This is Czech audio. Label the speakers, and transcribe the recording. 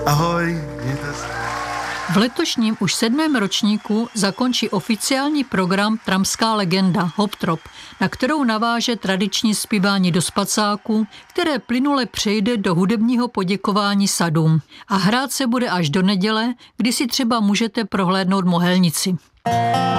Speaker 1: Ahoj, mějte se.
Speaker 2: V letošním už 7. ročníku zakončí oficiální program Tramská legenda Hoptrop, na kterou naváže tradiční zpívání do spacáků, které plynule přejde do hudebního poděkování sadům. A hrát se bude až do neděle, kdy si třeba můžete prohlédnout Mohelnici.